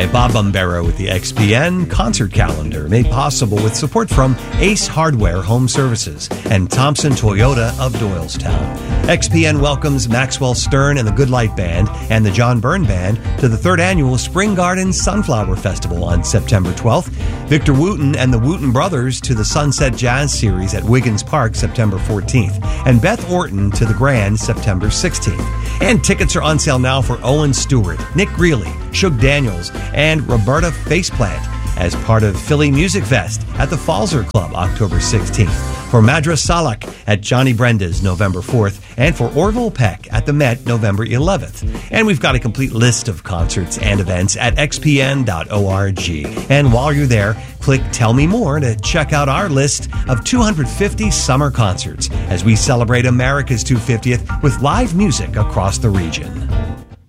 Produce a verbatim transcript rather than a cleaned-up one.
Hi, Bob Bombero with the X P N Concert Calendar, made possible with support from Ace Hardware Home Services and Thompson Toyota of Doylestown. X P N welcomes Maxwell Stern and the Good Light Band and the John Byrne Band to the third annual Spring Garden Sunflower Festival on September twelfth. Victor Wooten and the Wooten Brothers to the Sunset Jazz Series at Wiggins Park September fourteenth. And Beth Orton to the Grand September sixteenth. And tickets are on sale now for Owen Stewart, Nick Greeley, Shug Daniels, and Roberta Faceplant as part of Philly Music Fest at the Falzer Club October sixteenth. For Madras Salak at Johnny Brenda's November fourth, and for Orville Peck at the Met November eleventh. And we've got a complete list of concerts and events at x p n dot org. And while you're there, click Tell Me More to check out our list of two hundred fifty summer concerts as we celebrate America's two hundred fiftieth with live music across the region.